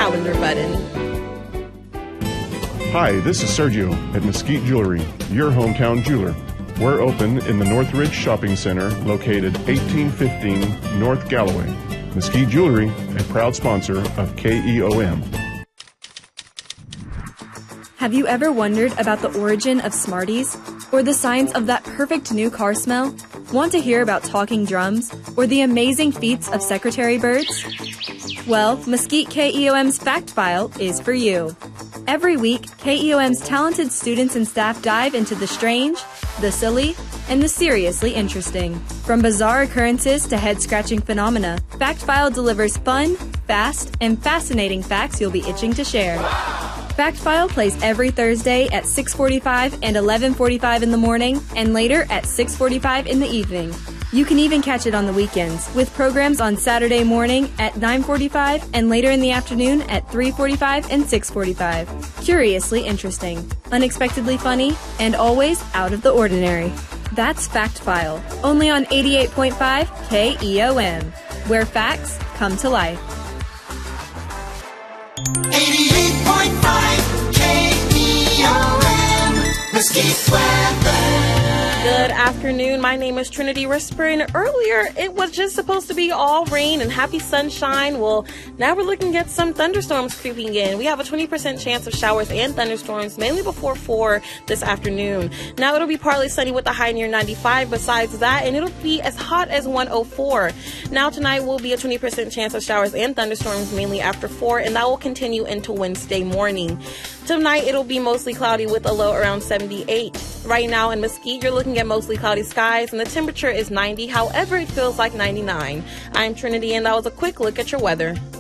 calendar button. Hi, this is Sergio at Mesquite Jewelry, your hometown jeweler. We're open in the Northridge Shopping Center, located 1815 North Galloway. Mesquite Jewelry, a proud sponsor of KEOM. Have you ever wondered about the origin of Smarties? Or the science of that perfect new car smell? Want to hear about talking drums? Or the amazing feats of secretary birds? Well, Mesquite KEOM's Fact File is for you. Every week, KEOM's talented students and staff dive into the strange, the silly, and the seriously interesting. From bizarre occurrences to head-scratching phenomena, Fact File delivers fun, fast, and fascinating facts you'll be itching to share. Fact File plays every Thursday at 6:45 and 11:45 in the morning, and later at 6:45 in the evening. You can even catch it on the weekends, with programs on Saturday morning at 9:45 and later in the afternoon at 3:45 and 6:45. Curiously interesting, unexpectedly funny, and always out of the ordinary. That's Fact File, only on 88.5 KEOM, where facts come to life. 88.5 KEOM, Mesquite weather. Good afternoon. My name is Trinity Risper, and earlier it was just supposed to be all rain and happy sunshine. Well, now we're looking at some thunderstorms creeping in. We have a 20% chance of showers and thunderstorms, mainly before 4 this afternoon. Now it'll be partly sunny with a high near 95 besides that, and it'll be as hot as 104. Now tonight will be a 20% chance of showers and thunderstorms, mainly after 4, and that will continue into Wednesday morning. Tonight it'll be mostly cloudy with a low around 78. Right now in Mesquite, you're looking at mostly cloudy skies, and the temperature is 90. However, it feels like 99. I'm Trinity, and that was a quick look at your weather.